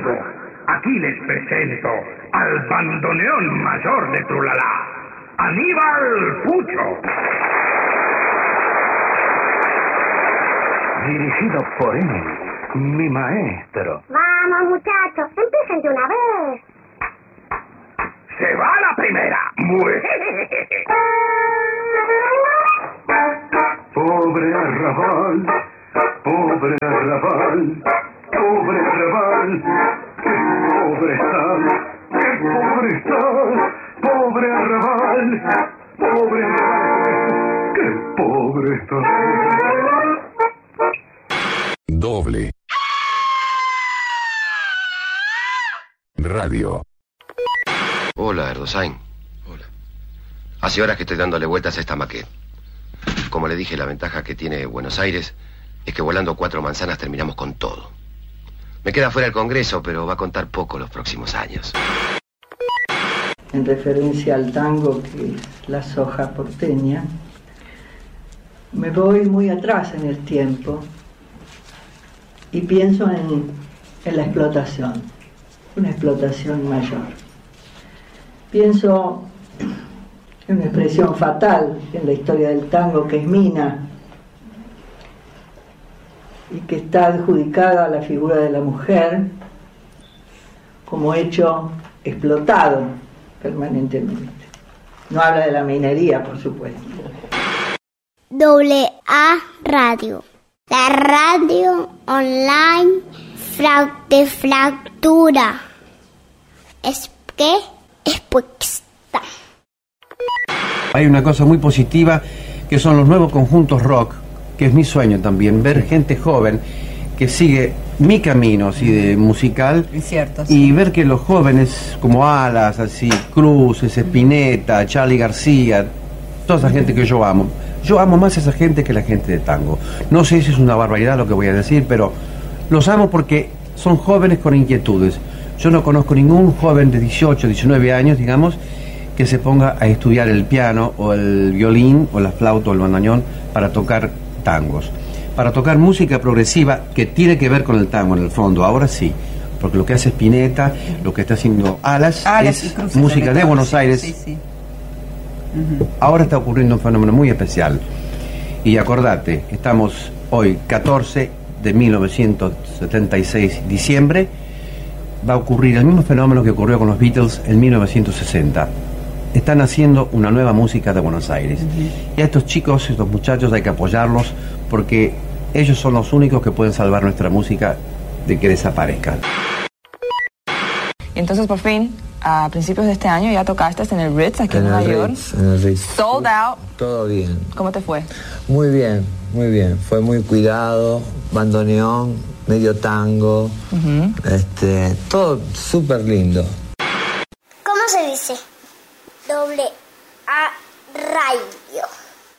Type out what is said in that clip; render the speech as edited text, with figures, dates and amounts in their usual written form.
tango. Aquí les presento al bandoneón mayor de Trulalá, Aníbal Pucho. Dirigido por él, mi maestro. Vamos, muchachos, empiecen de una vez. Se va la primera. Pobre arrabal, pobre arrabal, pobre arrabal, qué pobre estás, qué pobre estás, pobre arrabal, pobre arrabal, qué pobre estás. Doble Radio. Hola, Erdosain. Hola. Hace horas que estoy dándole vueltas a esta maqueta. Como le dije, la ventaja que tiene Buenos Aires es que volando 4 manzanas terminamos con todo. Me queda fuera el Congreso, pero va a contar poco los próximos años. En referencia al tango, que es la soja porteña, me voy muy atrás en el tiempo y pienso en la explotación, una explotación mayor. Pienso en una expresión fatal en la historia del tango, que es mina, y que está adjudicada a la figura de la mujer como hecho explotado permanentemente. No habla de la minería, por supuesto. Doble A Radio. La radio online de fractura. Es que es puesta. Hay una cosa muy positiva que son los nuevos conjuntos rock, que es mi sueño también, ver gente joven que sigue mi camino así de musical. Es cierto, y ver que los jóvenes como Alas, así, Cruces, Spinetta, Charly García, toda esa gente que yo amo más a esa gente que la gente de tango. No sé si es una barbaridad lo que voy a decir, pero los amo porque son jóvenes con inquietudes. Yo no conozco ningún joven de 18, 19 años, digamos, que se ponga a estudiar el piano o el violín o la flauta o el bandoneón para tocar tangos, para tocar música progresiva que tiene que ver con el tango en el fondo. Ahora sí, porque lo que hace Spinetta, lo que está haciendo Alas es música de Buenos Aires. Sí, sí. Ahora está ocurriendo un fenómeno muy especial. Y acordate, estamos hoy 14 de 1976, diciembre, va a ocurrir el mismo fenómeno que ocurrió con los Beatles en 1960. Están haciendo una nueva música de Buenos Aires. Y a estos chicos, estos muchachos, hay que apoyarlos porque ellos son los únicos que pueden salvar nuestra música de que desaparezca. Y entonces, por fin, a principios de este año ya tocaste en el Ritz aquí en Nueva York. En el Ritz. Sold out. Todo bien. ¿Cómo te fue? Muy bien, muy bien. Fue muy cuidado, bandoneón, medio tango, todo súper lindo. ¿Cómo se dice? Doble A Radio.